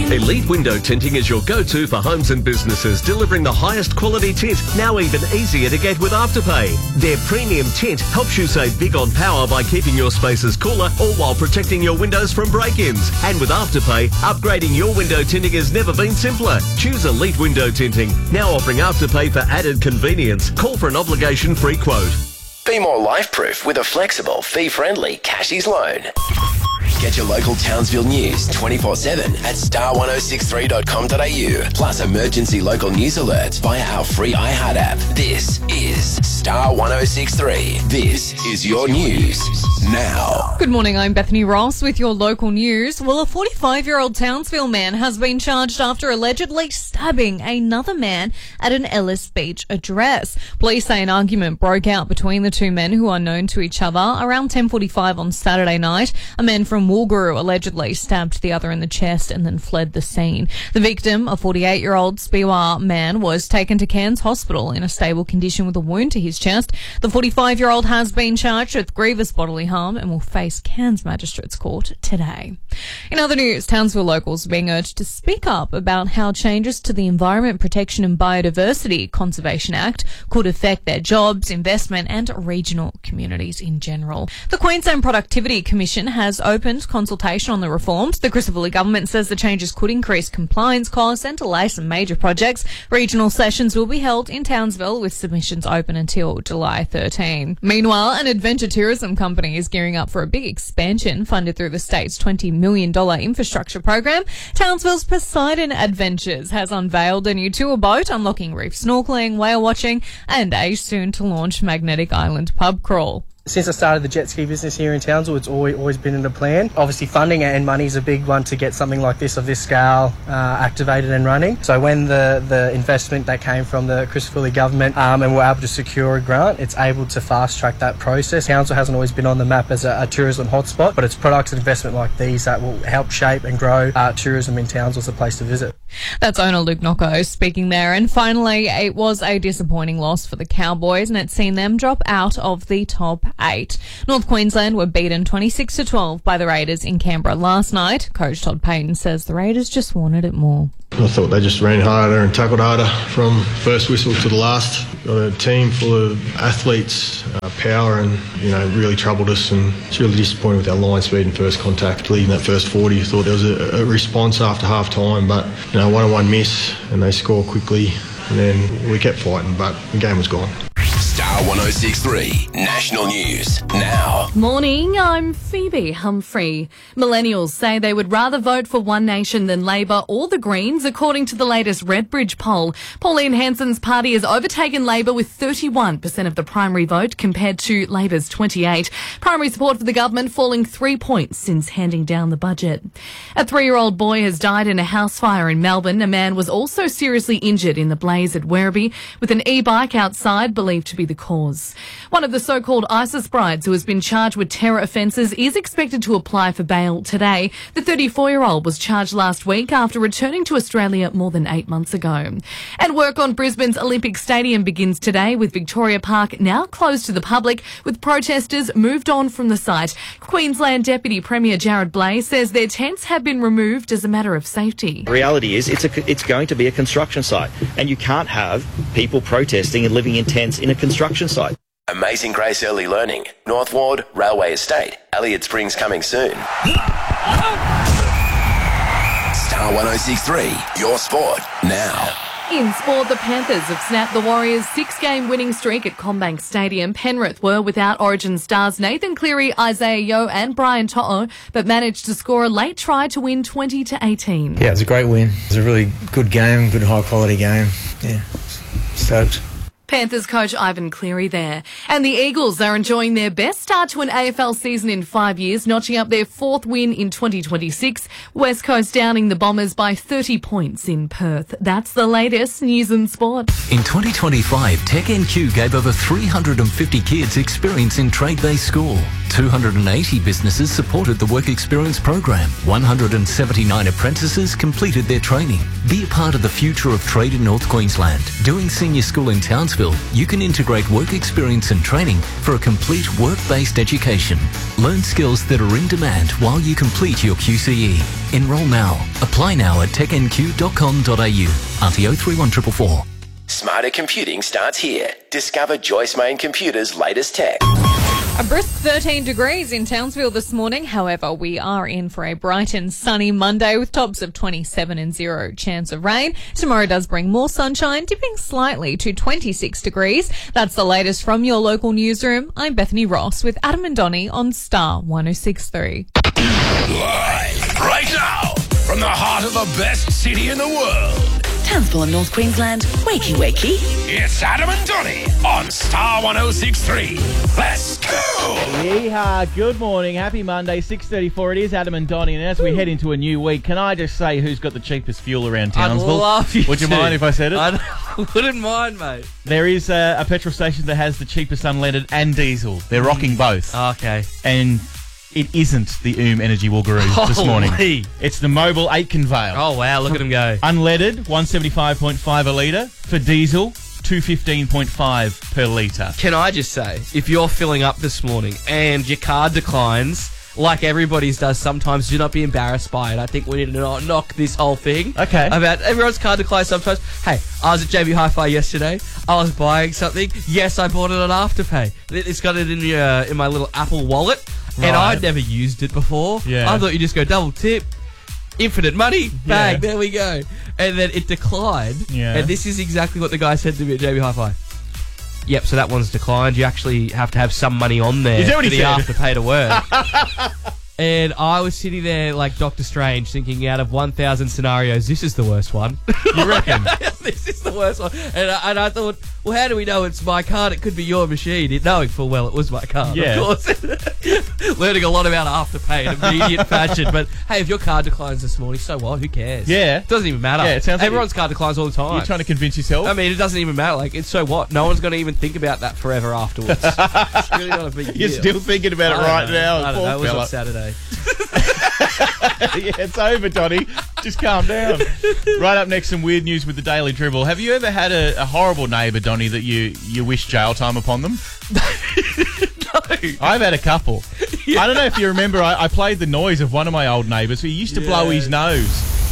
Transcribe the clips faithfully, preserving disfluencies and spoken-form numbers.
Elite Window Tinting is your go-to for homes and businesses, delivering the highest quality tint, now even easier to get with Afterpay. Their premium tint helps you save big on power by keeping your spaces cooler, all while protecting your windows from break-ins. And with Afterpay, upgrading your window tinting has never been simpler. Choose Elite Window Tinting, now offering Afterpay for added convenience. Call for an obligation-free quote. Be more life-proof with a flexible, fee-friendly Cashies loan. Get your local Townsville news twenty-four seven at star ten sixty-three dot com dot a u, plus emergency local news alerts via our free iHeart app. This is Star ten sixty-three. This is your news now. Good morning, I'm Bethany Ross with your local news. Well, a forty-five-year-old Townsville man has been charged after allegedly stabbing another man at an Ellis Beach address. Police say an argument broke out between the two men who are known to each other around ten forty-five on Saturday night. A man from Woolguru allegedly stabbed the other in the chest and then fled the scene. The victim, a forty-eight-year-old Speewah man, was taken to Cairns Hospital in a stable condition with a wound to his chest. The forty-five-year-old has been charged with grievous bodily harm and will face Cairns Magistrates Court today. In other news, Townsville locals are being urged to speak up about how changes to the Environment Protection and Biodiversity Conservation Act could affect their jobs, investment and regional communities in general. The Queensland Productivity Commission has opened consultation on the reforms. The Christopher government says the changes could increase compliance costs and delay some major projects. Regional sessions will be held in Townsville with submissions open until July thirteenth. Meanwhile, an adventure tourism company is gearing up for a big expansion funded through the state's twenty million dollars infrastructure program. Townsville's Poseidon Adventures has unveiled a new tour boat unlocking reef snorkeling, whale watching and a soon-to-launch Magnetic Island pub crawl. Since I started the jet ski business here in Townsville, it's always, always been in the plan. Obviously, funding and money is a big one to get something like this of this scale uh, activated and running. So when the, the investment that came from the Christopher government um, and we're able to secure a grant, it's able to fast-track that process. Townsville hasn't always been on the map as a, a tourism hotspot, but it's products and investment like these that will help shape and grow uh, tourism in Townsville as a place to visit. That's owner Luke Nocco speaking there. And finally, it was a disappointing loss for the Cowboys and it's seen them drop out of the top eight. North Queensland were beaten twenty-six to twelve by the Raiders in Canberra last night. Coach Todd Payton says the Raiders just wanted it more. I thought they just ran harder and tackled harder from first whistle to the last. Got a team full of athletes, uh, power, and you know really troubled us. And it's really disappointing with our line speed and first contact. Leading that first forty, I thought there was a, a response after half time, but you know one on one miss and they score quickly, and then we kept fighting, but the game was gone. Star ten sixty-three National News now. Morning, I'm Phoebe Humphrey. Millennials say they would rather vote for One Nation than Labor or the Greens, according to the latest Redbridge poll. Pauline Hanson's party has overtaken Labor with thirty-one percent of the primary vote compared to Labor's twenty-eight. Primary support for the government falling three points since handing down the budget. A three-year-old boy has died in a house fire in Melbourne. A man was also seriously injured in the blaze at Werribee, with an e-bike outside believed to be the cause. One of the so-called ISIS brides who has been charged with terror offences is expected to apply for bail today. The thirty-four-year-old was charged last week after returning to Australia more than eight months ago. And work on Brisbane's Olympic Stadium begins today, with Victoria Park now closed to the public, with protesters moved on from the site. Queensland Deputy Premier Jared Blay says their tents have been removed as a matter of safety. The reality is it's, a, it's going to be a construction site, and you can't have people protesting and living in tents in a construction site. Amazing Grace Early Learning, North Ward, Railway Estate, Elliott Springs coming soon. Star ten sixty-three, your sport now. In sport, the Panthers have snapped the Warriors' six-game winning streak at CommBank Stadium. Penrith were without Origin stars Nathan Cleary, Isaiah Yeo and Brian To'o, but managed to score a late try to win twenty to eighteen. Yeah, it was a great win. It was a really good game, good high-quality game. Yeah, stoked. Panthers coach Ivan Cleary there. And the Eagles are enjoying their best start to an A F L season in five years, notching up their fourth win in twenty twenty-six. West Coast downing the Bombers by thirty points in Perth. That's the latest news and sport. In twenty twenty-five, Tech N Q gave over three hundred fifty kids experience in trade-based school. two hundred eighty businesses supported the Work Experience program. one hundred seventy-nine apprentices completed their training. Be a part of the future of trade in North Queensland. Doing senior school in Townsville, you can integrate work experience and training for a complete work-based education. Learn skills that are in demand while you complete your Q C E. Enrol now. Apply now at tech n q dot com dot a u. R T O three one four four four. Smarter computing starts here. Discover Joyce Main Computer's latest tech. A brisk thirteen degrees in Townsville this morning. However, we are in for a bright and sunny Monday with tops of twenty-seven and zero chance of rain. Tomorrow does bring more sunshine, dipping slightly to twenty-six degrees. That's the latest from your local newsroom. I'm Bethany Ross with Adam and Donnie on Star one oh six point three. Live right now from the heart of the best city in the world, Townsville and North Queensland. Wakey, wakey. It's Adam and Donnie on Star one oh six point three. Let's go! Yeehaw, good morning. Happy Monday, six thirty-four. It is Adam and Donnie, and as we head into a new week, can I just say who's got the cheapest fuel around Townsville? I'd love you Would you to. mind if I said it? I wouldn't mind, mate. There is a, a petrol station that has the cheapest unleaded and diesel. They're rocking both. Okay. And it isn't the Oom Energy Walkaroo this morning. Holy. It's the Mobil eight Conveyal. Oh, wow, look at him go. Unleaded, one seventy-five point five a litre. For diesel, two fifteen point five per litre. Can I just say, if you're filling up this morning and your card declines, like everybody's does sometimes, do not be embarrassed by it. I think we need to not knock this whole thing. Okay. About everyone's card declines sometimes. Hey, I was at J B Hi-Fi yesterday. I was buying something. Yes, I bought it on Afterpay. It's got it in your, in my little Apple wallet. Right. And I'd never used it before. Yeah. I thought you just go double tip, infinite money, bang, Yeah. there we go. And then it declined. Yeah. And this is exactly what the guy said to me at J B Hi-Fi. Yep, so that one's declined. You actually have to have some money on there Is that what for he the said? Afterpay to work. And I was sitting there like Doctor Strange thinking, out of one thousand scenarios, this is the worst one. You reckon? This is the worst one. And I, and I thought, well, how do we know it's my card? It could be your machine. It, knowing full well it was my card, Yeah. of course. Learning a lot about Afterpay in immediate fashion. But, hey, if your card declines this morning, so what? Who cares? Yeah. It doesn't even matter. Yeah, it sounds like Everyone's card declines all the time. You're trying to convince yourself? I mean, it doesn't even matter. Like, it's so what? No one's going to even think about that forever afterwards. It's really not a big deal. You're still thinking about it I don't right know. now. I don't Poor know. It was fella. on Saturday. Yeah, it's over, Donnie. Just calm down. Right up next, some weird news with the Daily Dribble. Have you ever had a, a horrible neighbour, Donnie, that you, you wish jail time upon them? No. I've had a couple. I don't know if you remember, I, I played the noise of one of my old neighbours who used to Yeah. blow his nose.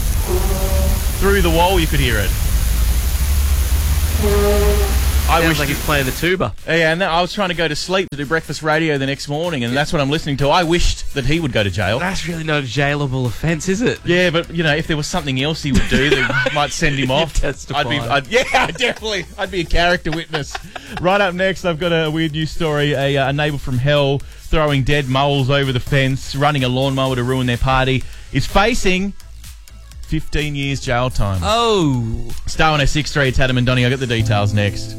Through the wall, you could hear it. I Sounds wish like he's playing the tuba. Yeah, and I was trying to go to sleep to do breakfast radio the next morning, and that's what I'm listening to. I wished that he would go to jail. That's really not a jailable offence, is it? Yeah, but, you know, if there was something else he would do that might send him off, testify. I'd be, I'd, yeah, definitely. I'd be a character witness. Right up next, I've got a weird news story. A, uh, a neighbour from hell throwing dead moles over the fence, running a lawnmower to ruin their party, is facing fifteen years jail time. Oh. Star one oh six point three, it's Adam and Donnie. I'll get the details next.